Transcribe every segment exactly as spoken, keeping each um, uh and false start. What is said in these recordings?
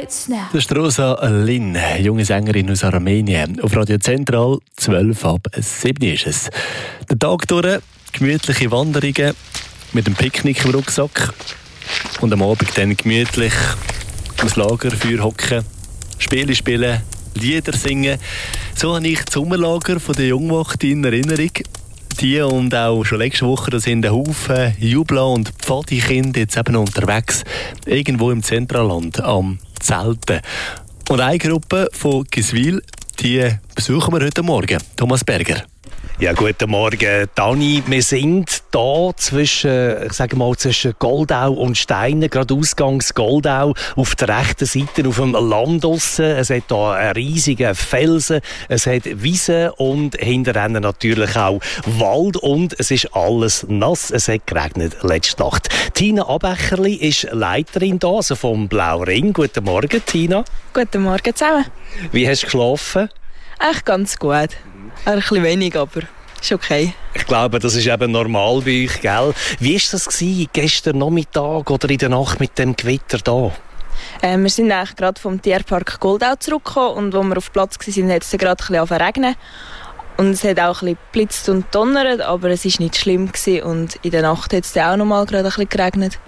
It's now. Das ist Rosa Lin, junge Sängerin aus Armenien. Auf Radio Zentral, zwölf ab sieben ist es. Der Tag durch, gemütliche Wanderungen mit dem Picknick im Rucksack und am Abend dann gemütlich ums Lagerfeuer hocken, Spiele spielen, Lieder singen. So habe ich das Sommerlager von der Jungwacht in Erinnerung. Die und auch schon letzte Woche, da sind ein Haufen Jubla- und Pfadi-Kinder jetzt eben unterwegs, irgendwo im Zentralland am Zelten. Und eine Gruppe von Giswil, die besuchen wir heute Morgen. Thomas Berger. Ja, guten Morgen, Dani. Wir sind hier zwischen, ich sage mal, zwischen Goldau und Steinen, gerade ausgangs Goldau, auf der rechten Seite, auf dem Land draussen. Es hat hier einen riesigen Felsen, es hat Wiesen und hinterher natürlich auch Wald und es ist alles nass. Es hat geregnet letzte Nacht. Tina Abecherli ist Leiterin hier, also vom Blauring. Guten Morgen, Tina. Guten Morgen zusammen. Wie hast du geschlafen? Echt ganz gut. Ein bisschen wenig, aber ist okay. Ich glaube, das ist eben normal bei euch, gell? Wie war das gewesen, gestern Nachmittag oder in der Nacht mit dem Gewitter da? Äh, wir sind eigentlich gerade vom Tierpark Goldau zurückgekommen und als wir auf Platz waren, hat es gerade ein bisschen angefangen zu regnen. Und es hat auch ein bisschen geblitzt und donnert, aber es war nicht schlimm gewesen. Und in der Nacht hat es auch noch mal gerade ein bisschen geregnet.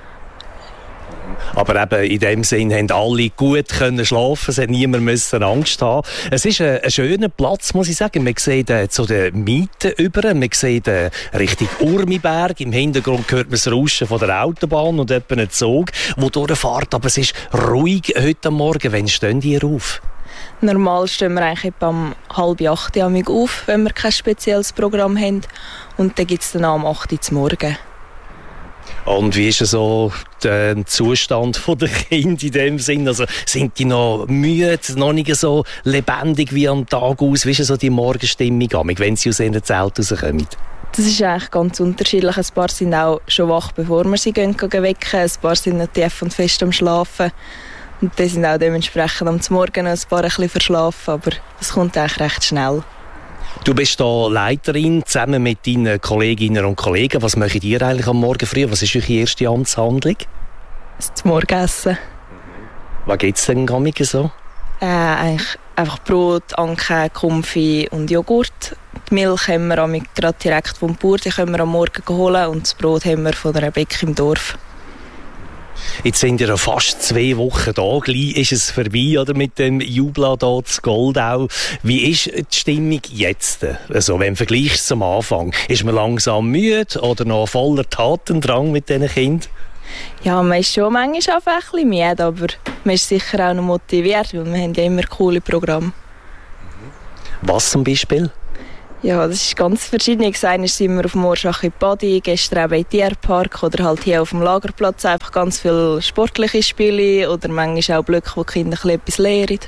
Aber eben in dem Sinn haben alle gut können schlafen, es hat niemand müssen Angst haben. Es ist ein, ein schöner Platz, muss ich sagen. Man sieht äh, zu den Mieten über, man sieht äh, Richtung Urmiberg. Im Hintergrund hört man das Rauschen von der Autobahn und etwa einen Zug, der durchfährt. Aber es ist ruhig heute Morgen. Wann stehen die auf? Normal stehen wir eigentlich etwa um halb acht Uhr auf, wenn wir kein spezielles Programm haben. Und dann gibt es dann am acht Uhr zum Morgen. Und wie ist so der Zustand der Kinder in dem Sinn? Also sind die noch müde, noch nicht so lebendig wie am Tag aus? Wie ist so die Morgenstimmung, wenn sie aus ihren Zelten rauskommen? Das ist eigentlich ganz unterschiedlich. Ein paar sind auch schon wach, bevor wir sie gehen, gehen wecken. Ein paar sind noch tief und fest am Schlafen. Und die sind auch dementsprechend am Morgen noch ein paar ein bisschen verschlafen. Aber das kommt eigentlich recht schnell. Du bist hier Leiterin, zusammen mit deinen Kolleginnen und Kollegen. Was macht ihr eigentlich am Morgen früh? Was ist eure erste Amtshandlung? Das Morgenessen. Was gibt es denn gar so? Äh, eigentlich einfach Brot, Anke, Konfi und Joghurt. Die Milch haben wir gerade direkt vom Bauer, die können wir am Morgen holen. Und das Brot haben wir von einer Bäcke im Dorf. Jetzt sind ja fast zwei Wochen da. Gleich ist es vorbei, oder, mit dem Jubla hier zu Goldau. Wie ist die Stimmung jetzt? Also, wenn du vergleichst zum Anfang, ist man langsam müde oder noch voller Tatendrang mit diesen Kindern? Ja, man ist schon manchmal auch ein bisschen müde, aber man ist sicher auch noch motiviert, weil wir haben ja immer coole Programme. Was zum Beispiel? Ja, das ist ganz verschieden. Einmal sind wir auf dem Orschach in Pfadi, gestern eben im Tierpark oder halt hier auf dem Lagerplatz einfach ganz viele sportliche Spiele oder manchmal auch Blöcke, wo die Kinder etwas lernen.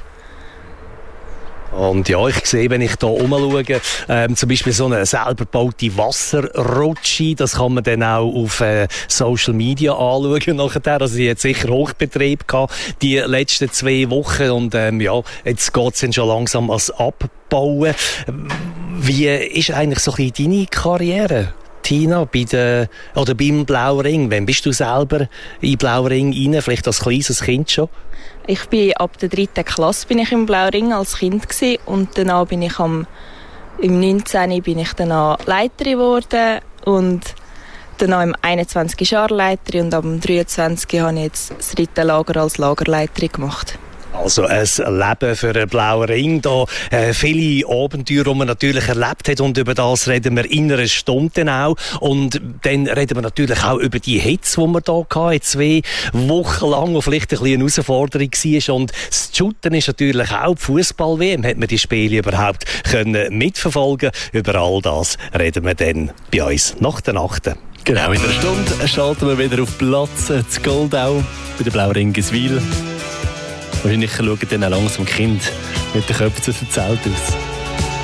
Und ja, ich sehe, wenn ich hier rumschaue, ähm, zum Beispiel so eine selber gebaute Wasserrutsche, das kann man dann auch auf äh, Social Media anschauen nachher. Also sie hat sicher Hochbetrieb gehabt, die letzten zwei Wochen und ähm, ja, jetzt geht es dann schon langsam ans Abbauen. Wie ist eigentlich so ein bisschen deine Karriere, Tina, bei der, oder beim Blauring? Wann bist du selber in Blauring rein, vielleicht als kleines Kind schon? Ich bin ab der dritten Klasse bin ich im Blauring als Kind gewesen, und danach bin ich am im neunzehn bin ich danach Leiterin geworden und danach im einundzwanzig Jahre Leiterin und ab dem dreiundzwanzig habe ich jetzt das dritte Lager als Lagerleiterin gemacht. Also ein Leben für einen Blauen Ring. Da äh, viele Abenteuer, die man natürlich erlebt hat, und über das reden wir in einer Stunde auch. Und dann reden wir natürlich auch über die Hitze, die wir hier hatten, zwei Wochen lang, die vielleicht ein bisschen eine Herausforderung war. Und das Shooten ist natürlich auch die Fußball-W M. Hat man die Spiele überhaupt können mitverfolgen? Über all das reden wir dann bei uns nach der Nacht. Genau, in einer Stunde schalten wir wieder auf Platz zu Goldau bei der Blauring Giswil. Wahrscheinlich schauen dann auch langsam Kind mit den Köpfen aus dem Zelt aus.